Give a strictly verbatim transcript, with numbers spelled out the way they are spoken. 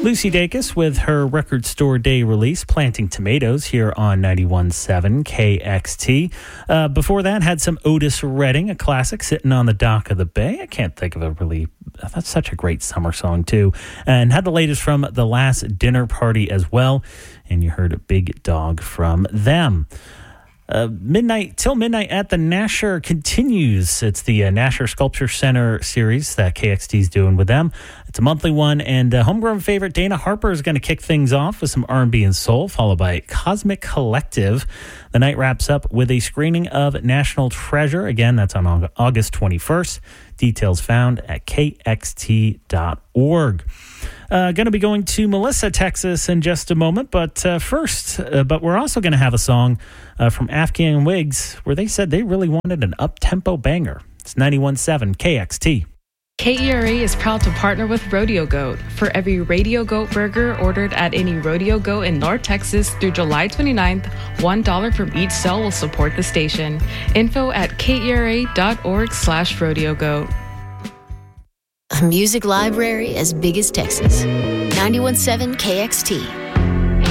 Lucy Dacus with her record store day release, Planting Tomatoes, here on ninety-one point seven K X T. Uh, before that, had some Otis Redding, a classic, Sitting on the Dock of the Bay. I can't think of a really, that's such a great summer song, too. And had the latest from The Last Dinner Party as well. And you heard a Big Dog from them. Uh, midnight till midnight at the Nasher continues. It's the uh, Nasher Sculpture Center series that K X T is doing with them. It's a monthly one, and uh, homegrown favorite Dana Harper is going to kick things off with some R and B and soul, followed by Cosmic Collective. The night wraps up with a screening of National Treasure. Again, that's on August twenty-first. Details found at K X T dot org. Uh, going to be going to Melissa, Texas in just a moment. But uh, first, uh, but we're also going to have a song uh, from Afghan Wigs where they said they really wanted an up-tempo banger. It's ninety-one point seven K X T. K E R A is proud to partner with Rodeo Goat. For every Radio Goat burger ordered at any Rodeo Goat in North Texas through July twenty-ninth, one dollar from each sale will support the station. Info at kera.org slash Rodeo Goat. A music library as big as Texas. ninety-one point seven K X T.